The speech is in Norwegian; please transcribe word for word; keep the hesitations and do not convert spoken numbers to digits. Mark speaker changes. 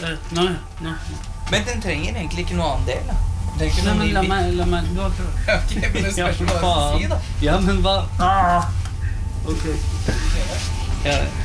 Speaker 1: Uh, nei, nei.
Speaker 2: Men den trenger egentlig ikke noe annen del, da. Det er ikke
Speaker 1: Nei,
Speaker 2: noe
Speaker 1: men
Speaker 2: ny
Speaker 1: la
Speaker 2: bit.
Speaker 1: meg, la meg, du har prøvd.
Speaker 2: Ok, men det spørs hva du sier, da.
Speaker 1: Ja, men hva? Ah! Ok.
Speaker 2: Ja,